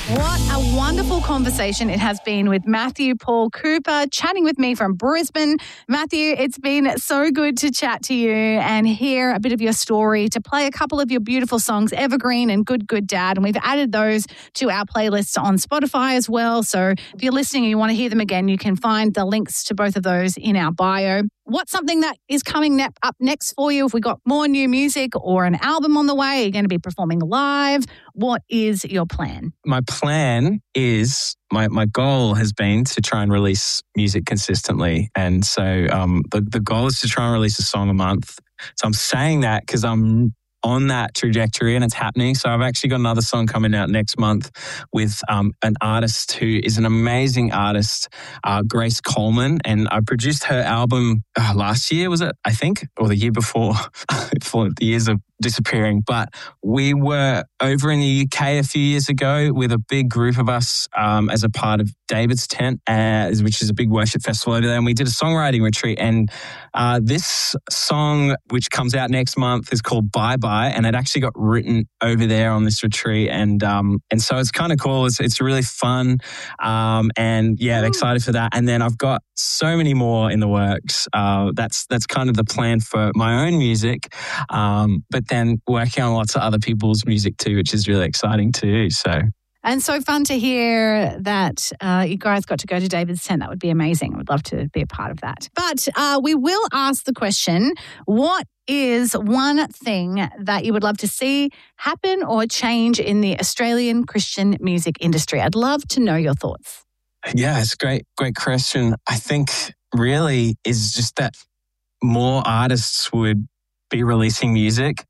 What a wonderful conversation it has been with Matthew Paul Cooper, chatting with me from Brisbane. Matthew, it's been so good to chat to you and hear a bit of your story, to play a couple of your beautiful songs, Evergreen and Good Good Dad. And we've added those to our playlists on Spotify as well. So if you're listening and you want to hear them again, you can find the links to both of those in our bio. What's something that is coming up next for you? If we got more new music or an album on the way, are you going to be performing live? What is your plan? My plan is, my goal has been to try and release music consistently. And so the goal is to try and release a song a month. So I'm saying that because I'm on that trajectory and it's happening. So I've actually got another song coming out next month with an artist who is an amazing artist, Grace Coleman. And I produced her album last year, was it? I think, or the year before. For the years of disappearing. But we were over in the UK a few years ago with a big group of us as a part of David's Tent, which is a big worship festival over there. And we did a songwriting retreat. And this song, which comes out next month, is called Bye Bye. And it actually got written over there on this retreat. And so it's kind of cool. It's really fun. And yeah, I'm excited for that. And then I've got so many more in the works. That's kind of the plan for my own music. But then working on lots of other people's music too, which is really exciting too. And so fun to hear that you guys got to go to David's Tent. That would be amazing. I would love to be a part of that. But we will ask the question, what is one thing that you would love to see happen or change in the Australian Christian music industry? I'd love to know your thoughts. Yeah, it's a great question. I think really is just that more artists would be releasing music.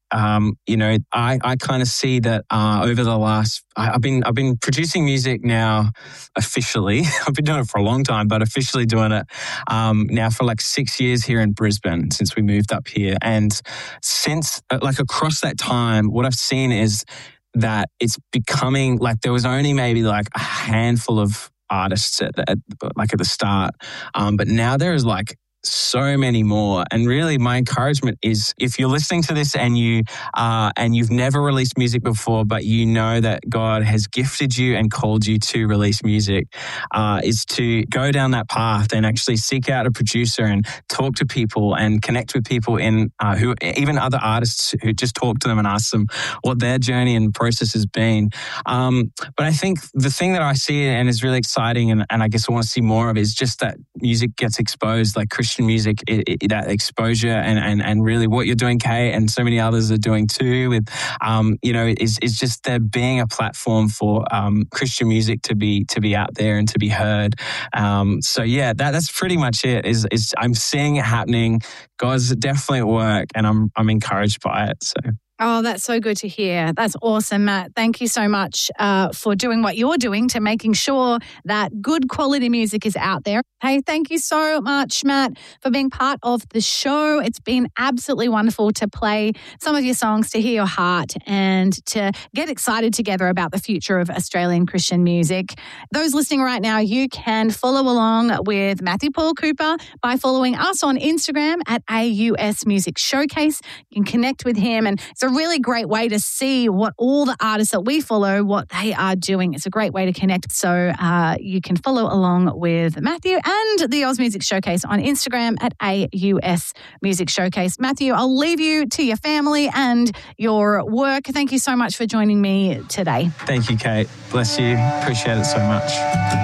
I kind of see that over the last, I've been producing music now officially. I've been doing it for a long time, but officially doing it now for like 6 years here in Brisbane since we moved up here. And since across that time, what I've seen is that it's becoming like there was only maybe like a handful of artists at the start, but now there is like so many more. And really my encouragement is, if you're listening to this and you've never released music before, but you know that God has gifted you and called you to release music, is to go down that path and actually seek out a producer and talk to people and connect with people who even other artists, who just talk to them and ask them what their journey and process has been. But I think the thing that I see and is really exciting, and I guess I want to see more of, is just that music gets exposed, like Christian music, that exposure and really what you're doing, Kate, and so many others are doing too, with is just there being a platform for Christian music to be out there and to be heard. So yeah, that's pretty much it. Is I'm seeing it happening. God's definitely at work, and I'm encouraged by it. So. Oh, that's so good to hear. That's awesome, Matt. Thank you so much for doing what you're doing to making sure that good quality music is out there. Hey, thank you so much, Matt, for being part of the show. It's been absolutely wonderful to play some of your songs, to hear your heart, and to get excited together about the future of Australian Christian music. Those listening right now, you can follow along with Matthew Paul Cooper by following us on Instagram at AUS Music Showcase. You can connect with him, and it's a really great way to see what all the artists that we follow, what they are doing. It's a great way to connect. So you can follow along with Matthew and the Oz Music Showcase on Instagram at AUS Music Showcase. Matthew, I'll leave you to your family and your work. Thank you so much for joining me today. Thank you, Kate. Bless you. Appreciate it so much.